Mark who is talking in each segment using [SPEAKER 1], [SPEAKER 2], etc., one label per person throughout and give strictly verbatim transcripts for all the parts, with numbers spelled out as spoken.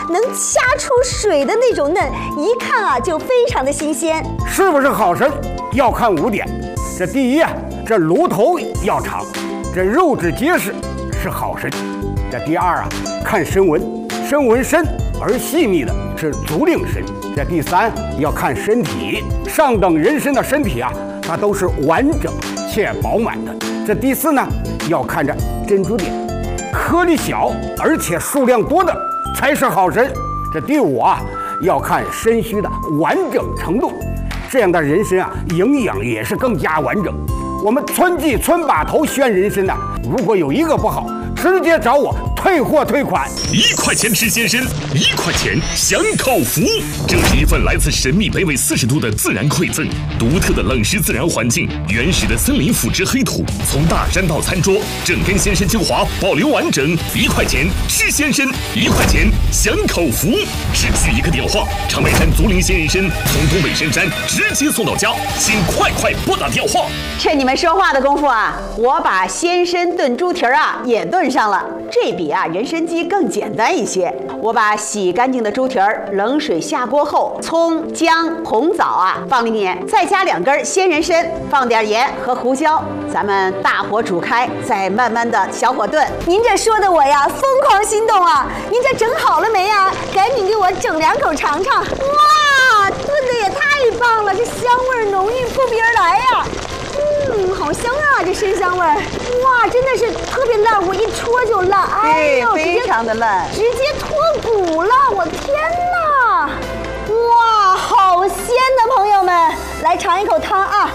[SPEAKER 1] 能掐出水的那种嫩，一看啊就非常的新鲜。
[SPEAKER 2] 是不是好参要看五点，这第一啊，这炉头要长，这肉质结实是好参。这第二啊，看参纹，参纹深而细密的是竹岭参。这第三要看身体，上等人参的身体啊，它都是完整且饱满的。这第四呢，要看着珍珠点，颗粒小而且数量多的才是好参。这第五啊，要看参须的完整程度，这样的人参啊，营养也是更加完整。我们村记村把头选人参呢，如果有一个不好，直接找我退货退款。
[SPEAKER 3] 一块钱吃鲜参，一块钱享口福。这是一份来自神秘北纬四十度的自然馈赠，独特的冷湿自然环境，原始的森林腐殖黑土，从大山到餐桌，整根鲜参精华保留完整。一块钱吃鲜参，一块钱享口福。只需一个电话，长白山竹林鲜人参从东北深山直接送到家，请快快拨打电话。
[SPEAKER 4] 趁你们说话的功夫啊，我把鲜参炖猪蹄儿啊也炖上了。这比啊人参鸡更简单一些。我把洗干净的猪蹄儿冷水下锅后，葱、姜、红枣啊放里面，再加两根鲜人参，放点盐和胡椒，咱们大火煮开，再慢慢的小火炖。
[SPEAKER 1] 您这说的我呀疯狂心动啊！您这整好了没呀？赶紧给我整两口尝尝。哇，炖的也太棒了，这香味浓郁扑鼻而来呀！嗯，好香啊，这参香味儿！哇，真的是特别烂，我一戳就烂，哎呦，
[SPEAKER 4] 非常的烂，
[SPEAKER 1] 直接脱骨了，我天哪！哇，好鲜的朋友们，来尝一口汤啊！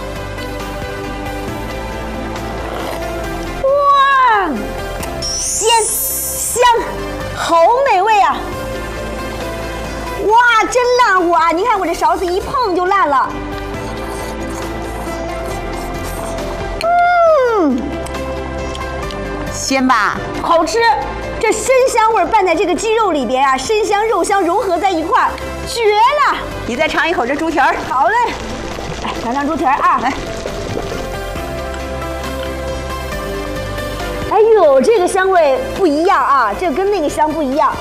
[SPEAKER 1] 哇，鲜香，好美味啊！哇，真烂乎啊！你看我这勺子一碰就烂了。嗯，
[SPEAKER 4] 鲜吧，
[SPEAKER 1] 好吃。这参香味拌在这个鸡肉里边啊，参香肉香融合在一块儿，绝了！
[SPEAKER 4] 你再尝一口这猪蹄儿。
[SPEAKER 1] 好嘞，来尝尝猪蹄儿啊，来。哎呦，这个香味不一样啊，这跟那个香不一样。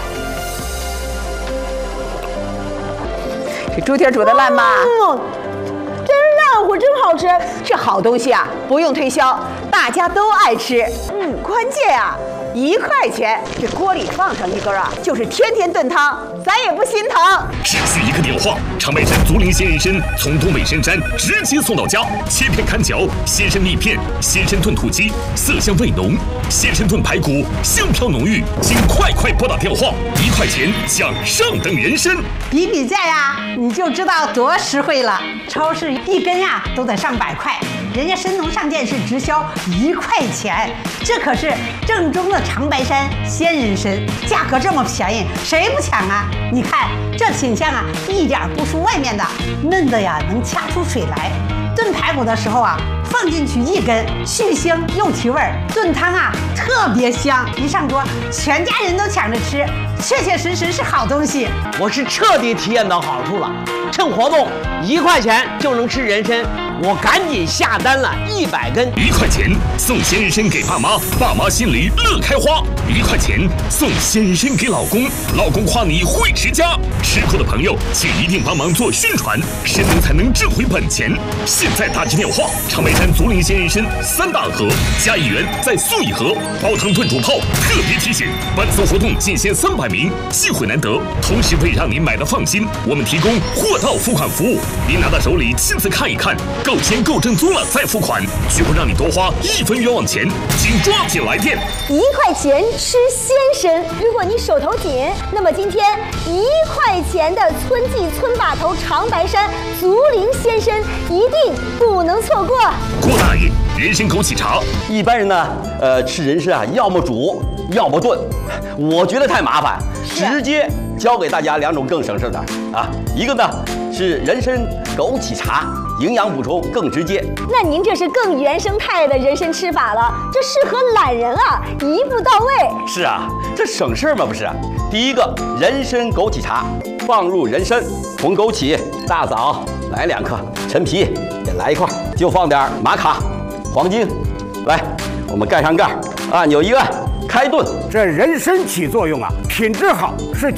[SPEAKER 4] 这猪蹄儿煮的烂吗？
[SPEAKER 1] 嗯，真烂乎，真好吃。
[SPEAKER 4] 这好东西啊，不用推销，大家都爱吃。嗯，关键啊，一块钱，这锅里放上一根啊，就是天天炖汤，咱也不心疼。
[SPEAKER 3] 只需一个电话，长白山竹林鲜人参从东北深山直接送到家，切片砍嚼，鲜参蜜片，鲜参炖土鸡，色香味浓，鲜参炖排骨，香飘浓郁。请快快拨打电话，一块钱享上等人参。
[SPEAKER 5] 比比价呀，你就知道多实惠了。超市一根呀都得上百块，人家参农上架是直销一块钱，这可是正宗的长白山鲜人参，价格这么便宜，谁不抢啊？你看这品相啊，一点不输外面的，嫩的呀能掐出水来。炖排骨的时候啊，放进去一根，去腥又提味儿。炖汤啊特别香，一上桌全家人都抢着吃，确确实实是好东西。
[SPEAKER 6] 我是彻底体验到好处了，趁活动一块钱就能吃人参，我赶紧下单了一百根。
[SPEAKER 3] 一块钱送鲜人参给爸妈，爸妈心里乐开花；一块钱送鲜人参给老公，老公夸你会持家。吃货的朋友，请一定帮忙做宣传，神农才能挣回本钱。现在打起电话，长白山竹林鲜人参三大盒加一元再送一盒，煲汤炖煮泡。特别提醒，本次活动仅限三百名，机会难得，同时为让您买的放心，我们提供货到付款服务，您拿到手里亲自看一看，够鲜够正宗了再付款，绝不让你多花一分冤枉钱，请抓紧来电。
[SPEAKER 1] 一块钱吃鲜参，如果你手头紧，那么今天一块钱的村记村把头长白山竹林鲜参一定不能错过。
[SPEAKER 3] 郭大爷，人参枸杞茶。
[SPEAKER 6] 一般人呢，呃，吃人参啊，要么煮，要么炖，我觉得太麻烦，直接教给大家两种更省事的啊。一个呢是人参枸杞茶，营养补充更直接。
[SPEAKER 1] 那您这是更原生态的人参吃法了，这适合懒人啊，一步到位。
[SPEAKER 6] 是啊，这省事嘛不是？第一个人参枸杞茶，放入人参、红枸杞、大枣来两克，陈皮也来一块，就放点玛卡、黄精。来，我们盖上盖，按钮一按，开炖。
[SPEAKER 2] 这人参起作用啊，品质好是